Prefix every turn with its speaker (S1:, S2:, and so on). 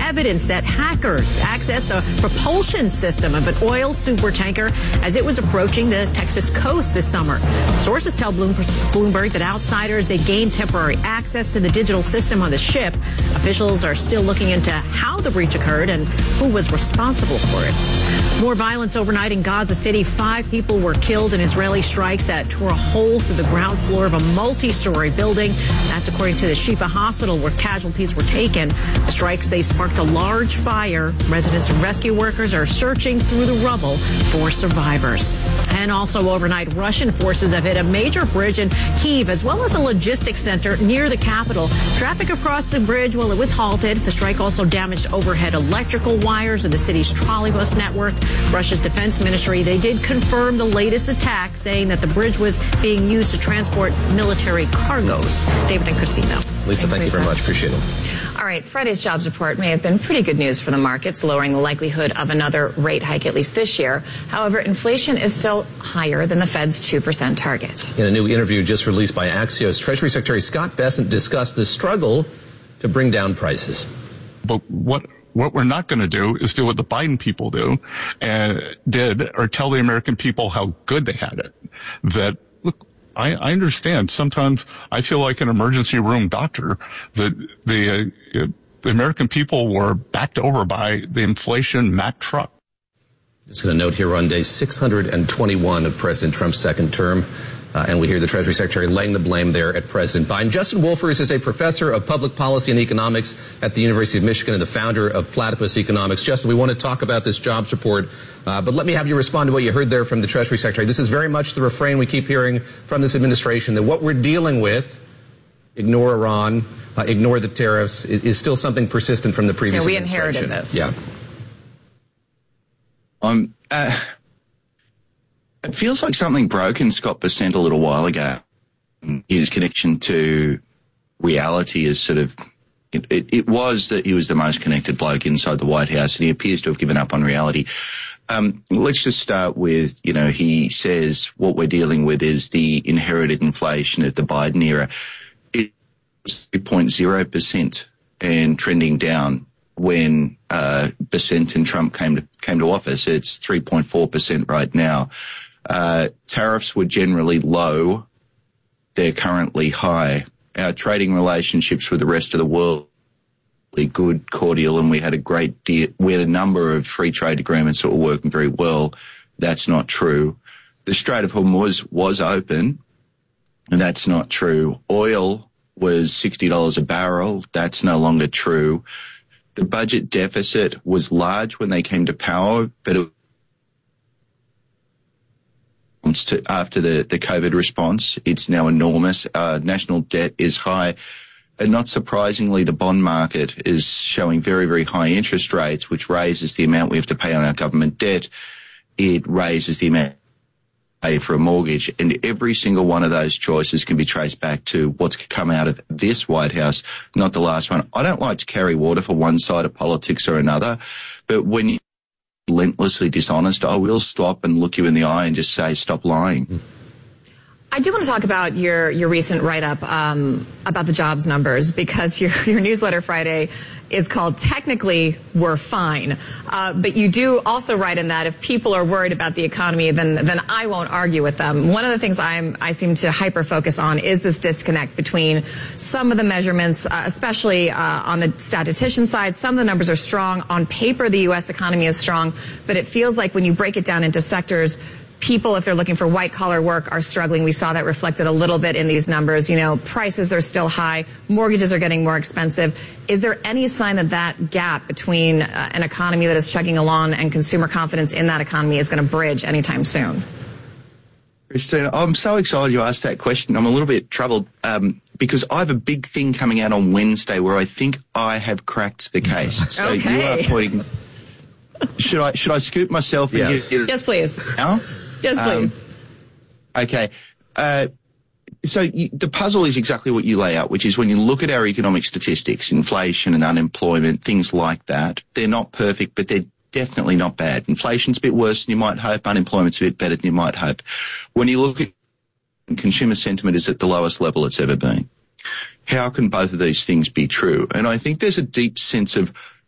S1: evidence that hackers accessed the propulsion system of an oil supertanker as it was approaching the Texas coast this summer. Sources tell Bloomberg that outsiders, they gained temporary access to the digital system on the ship. Officials are still looking into how the breach occurred and who was responsible for it. More violence overnight in Gaza City. 5 people were killed in Israeli strikes that tore a hole through the ground floor of a multi-story building. That's according to the Shifa hospital where casualties were taken. The strikes, they sparked a large fire. Residents and rescue workers are searching through the rubble for survivors. And also overnight, Russian forces have hit a major bridge in Kyiv as well as a logistics center near the capital. Traffic across the bridge, well, it was halted. The strike also damaged overhead electrical wires of the city's trolleybus network. Russia's defense ministry, they did confirm the latest attack, saying that the bridge was being used to transport military cargoes. David and Christina.
S2: Lisa, thank you very much. Appreciate it.
S3: All right, Friday's jobs report may have been pretty good news for the markets, lowering the likelihood of another rate hike at least this year. However, inflation is still higher than the Fed's 2% target.
S2: In a new interview just released by Axios, Treasury Secretary Scott Bessent discussed the struggle to bring down prices.
S4: But what we're not going to do is do what the Biden people did or tell the American people how good they had it. That, look, I understand. Sometimes I feel like an emergency room doctor that the American people were backed over by the inflation Mack truck.
S2: Just going to note here, we're on day 621 of President Trump's second term. And we hear the Treasury Secretary laying the blame there at President Biden. Justin Wolfers is a professor of public policy and economics at the University of Michigan and the founder of Platypus Economics. Justin, we want to talk about this jobs report, but let me have you respond to what you heard there from the Treasury Secretary. This is very much the refrain we keep hearing from this administration, that what we're dealing with, ignore Iran, ignore the tariffs, is still something persistent from the previous administration.
S3: We inherited this.
S2: Yeah.
S5: It feels like something broke in Scott Bessent a little while ago. His connection to reality is sort of, it was that he was the most connected bloke inside the White House, and he appears to have given up on reality. Let's just start with, he says what we're dealing with is the inherited inflation of the Biden era. It was 3.0% and trending down when Bessent and Trump came to office. It's 3.4% right now. Tariffs were generally low. They're currently high. Our trading relationships with the rest of the world are good, cordial, and we had a number of free trade agreements that were working very well. That's not true. The Strait of Hormuz was open, and that's not true. Oil was $60 a barrel. That's no longer true. The budget deficit was large when they came to power, but after the COVID response, it's now enormous. National debt is high. And not surprisingly, the bond market is showing very, very high interest rates, which raises the amount we have to pay on our government debt. It raises the amount we pay for a mortgage. And every single one of those choices can be traced back to what's come out of this White House, not the last one. I don't like to carry water for one side of politics or another, but when you're relentlessly dishonest, I will stop and look you in the eye and just say, stop lying.
S3: I do want to talk about your recent write-up about the jobs numbers, because your newsletter Friday is called Technically We're Fine. But you do also write in that if people are worried about the economy, then I won't argue with them. One of the things I seem to hyper-focus on is this disconnect between some of the measurements, especially on the statistician side. Some of the numbers are strong. On paper, the U.S. economy is strong, but it feels like when you break it down into sectors, people, if they're looking for white-collar work, are struggling. We saw that reflected a little bit in these numbers. Prices are still high. Mortgages are getting more expensive. Is there any sign that gap between an economy that is chugging along and consumer confidence in that economy is going to bridge anytime soon?
S5: Christina, I'm so excited you asked that question. I'm a little bit troubled because I have a big thing coming out on Wednesday where I think I have cracked the case. So
S3: okay.
S5: You are pointing... Should I scoop myself?
S2: Yes.
S3: Yes, please.
S5: Now?
S3: Yes, please.
S5: Okay. So the puzzle is exactly what you lay out, which is when you look at our economic statistics, inflation and unemployment, things like that, they're not perfect, but they're definitely not bad. Inflation's a bit worse than you might hope. Unemployment's a bit better than you might hope. When you look at consumer sentiment is at the lowest level it's ever been. How can both of these things be true? And I think there's a deep sense of